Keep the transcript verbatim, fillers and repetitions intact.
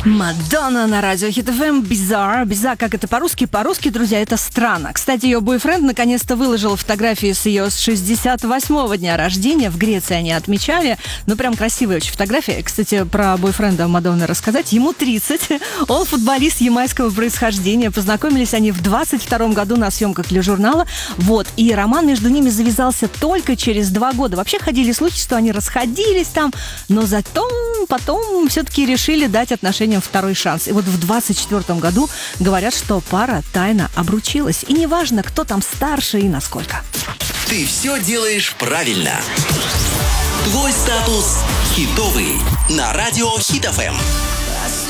Мадонна на радио Хит эф эм. Bizarre. Bizarre, как это по-русски? По-русски, друзья, это странно. Кстати, ее бойфренд наконец-то выложил фотографии с ее шестьдесят восьмого дня рождения. В Греции они отмечали. Ну, прям красивые очень фотографии. Кстати, про бойфренда Мадонны рассказать. Ему тридцать. Он футболист ямайского происхождения. Познакомились они в двадцать втором году на съемках для журнала. Вот. И роман между ними завязался только через два года. Вообще ходили слухи, что они расходились там. Но зато потом все-таки решили дать отношениям второй шанс. И вот в двадцать четвёртом году говорят, что пара тайно обручилась. И неважно, кто там старше и насколько. Ты все делаешь правильно. Твой статус хитовый на радио Хит эф эм.